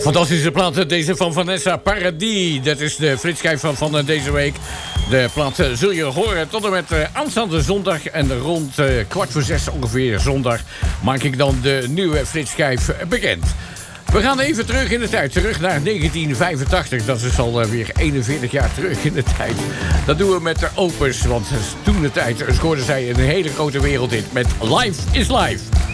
Fantastische plaat, deze van Vanessa Paradis. Dat is de Frits-schijf van deze week. De plaat zul je horen tot en met aanstaande zondag. En rond 5:45 ongeveer zondag maak ik dan de nieuwe Frits-schijf bekend. We gaan even terug in de tijd. Terug naar 1985. Dat is alweer 41 jaar terug in de tijd. Dat doen we met de Opus. Want toen de tijd scoorden zij een hele grote wereldhit met Life is Life.